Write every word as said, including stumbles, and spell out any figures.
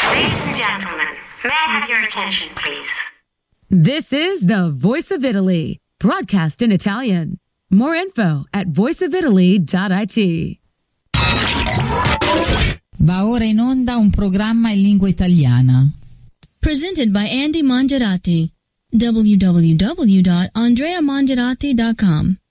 Ladies and gentlemen, may I have your attention, please? This is the Voice of Italy, broadcast in Italian. More info at voice of italy dot it. Va ora in onda un programma in lingua italiana. Presented by Andy Mangiarati. w w w dot andrea mangiarati dot com